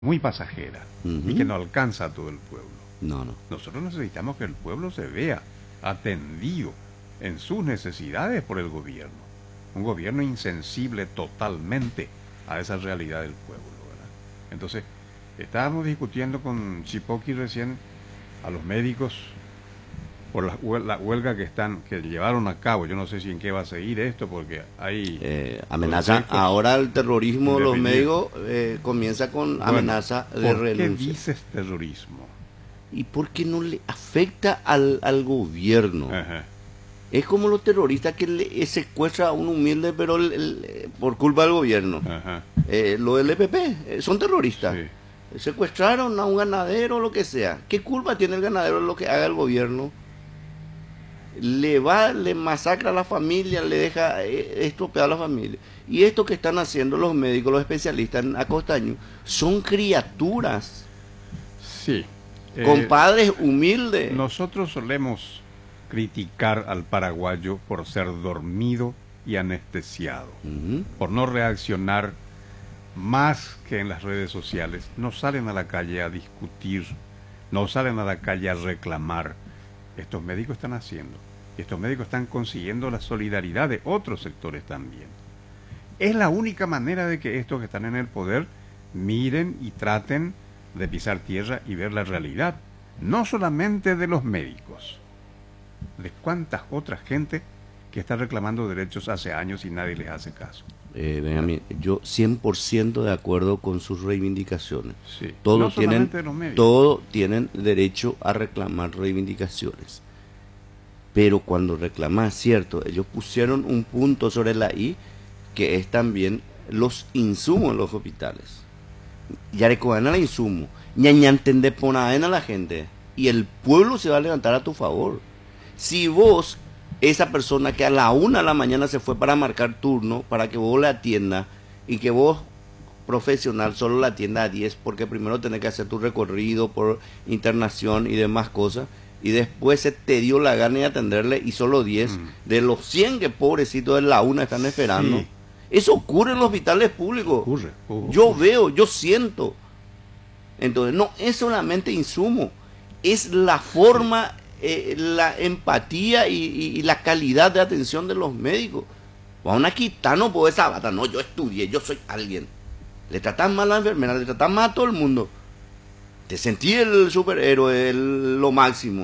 muy pasajera y que no alcanza a todo el pueblo. No, no. Nosotros necesitamos que el pueblo se vea atendido en sus necesidades por el gobierno. Un gobierno insensible totalmente a esa realidad del pueblo, ¿verdad? Entonces, estábamos discutiendo con Chipoki recién a los médicos por la huelga que llevaron a cabo. Yo no sé si en qué va a seguir esto, porque hay amenaza. Ahora el terrorismo de los médicos comienza con amenaza de renuncia. ¿Por qué dices terrorismo? Y porque no le afecta al gobierno. Ajá. Es como los terroristas que le secuestra a un humilde, pero por culpa del gobierno. Ajá. Lo del EPP, son terroristas. Sí. Secuestraron a un ganadero o lo que sea. ¿Qué culpa tiene el ganadero de lo que haga el gobierno? Le masacra a la familia, le deja estropear a la familia. Y esto que están haciendo los médicos, los especialistas en Acostaño, son criaturas. Sí. Con padres humildes. Nosotros solemos criticar al paraguayo por ser dormido y anestesiado, por no reaccionar más que en las redes sociales. No salen a la calle a discutir, no salen a la calle a reclamar. Estos médicos están haciendo, y estos médicos están consiguiendo la solidaridad de otros sectores también. Es la única manera de que estos que están en el poder miren y traten de pisar tierra y ver la realidad, no solamente de los médicos, de cuántas otras gente que está reclamando derechos hace años y nadie les hace caso. Benjamín, yo 100% de acuerdo con sus reivindicaciones. Sí. Todos no tienen derecho a reclamar reivindicaciones. Pero cuando reclaman, cierto, ellos pusieron un punto sobre la I, que es también los insumos en los hospitales. Ya recogen el insumo, ñañantende ponaden a la gente, y el pueblo se va a levantar a tu favor. Si vos, esa persona que a la 1 de la mañana se fue para marcar turno, para que vos la atiendas, y que vos, profesional, solo la atiendas a 10, porque primero tenés que hacer tu recorrido por internación y demás cosas, y después se te dio la gana de atenderle, y solo 10, de los 100 que pobrecitos de la 1 están esperando. Sí. Eso ocurre en los hospitales públicos. Ocurre. Yo veo, yo siento. Entonces, no es solamente insumo, es la forma, la empatía y la calidad de atención de los médicos. Van a quitarnos por esa bata. No, yo estudié, yo soy alguien. Le tratan mal a la enfermera, le tratan mal a todo el mundo. Te sentí el superhéroe, lo máximo.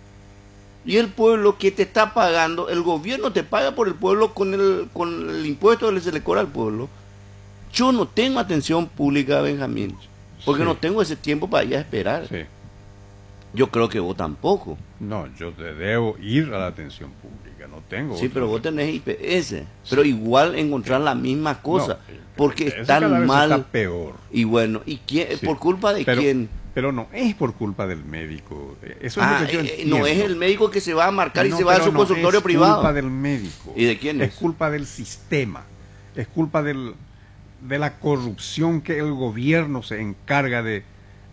Y el pueblo que te está pagando, el gobierno te paga por el pueblo con el impuesto que se le cobra al pueblo. Yo no tengo atención pública, Benjamín, porque no tengo ese tiempo para ir a esperar. Sí. Yo creo que vos tampoco. No, yo te debo ir a la atención pública, no tengo. Sí, pero vos tenés IPS, sí. Pero igual encontrar la misma cosa, no, porque están cada vez mal. Está peor. Y bueno, ¿y quién, por culpa de quién? Pero no es por culpa del médico. Eso es lo que yo entiendo. No es el médico que se va a marcar y se va a su consultorio privado. Es culpa del médico. ¿Y de quién es? Es culpa del sistema. Es culpa de la corrupción que el gobierno se encarga de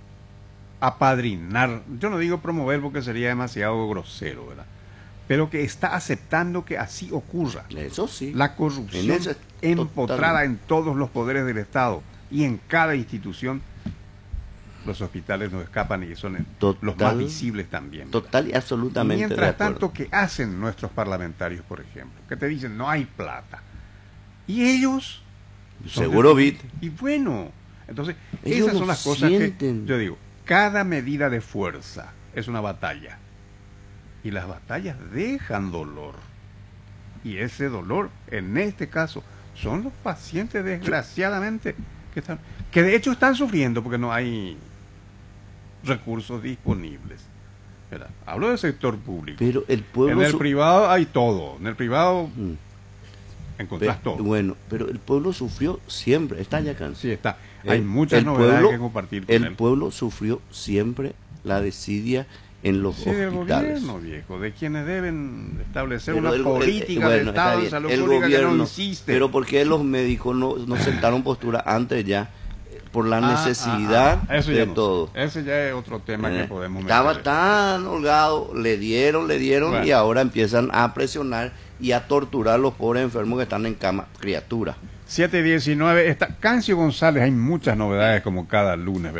apadrinar. Yo no digo promover porque sería demasiado grosero, ¿verdad? Pero que está aceptando que así ocurra. Eso sí. La corrupción empotrada en todos los poderes del Estado y en cada institución. Los hospitales no escapan y son los más visibles también. Total y absolutamente. Y mientras tanto, ¿qué hacen nuestros parlamentarios, por ejemplo? Que te dicen, no hay plata. Y ellos... Seguro, Bit. Y bueno, entonces, esas son las cosas que yo digo. Cada medida de fuerza es una batalla. Y las batallas dejan dolor. Y ese dolor, en este caso, son los pacientes, desgraciadamente, que de hecho están sufriendo porque no hay recursos disponibles. ¿Verdad? Hablo del sector público. Pero el pueblo en el privado hay todo. En el privado encontrás todo. Bueno, pero el pueblo sufrió siempre. Está ya cansado. Sí, está. Hay muchas novedades que compartir con el pueblo sufrió siempre la desidia en los hospitales. Del gobierno, viejo, de quienes deben establecer una política de Estado de salud pública que no insiste. Pero ¿por qué los médicos no sentaron postura antes ya? Por la necesidad de todo. Ese ya es otro tema que podemos Estaba tan holgado, le dieron, bueno. Y ahora empiezan a presionar y a torturar a los pobres enfermos que están en cama, criaturas. 7:19. Está Cancio González, hay muchas novedades como cada lunes.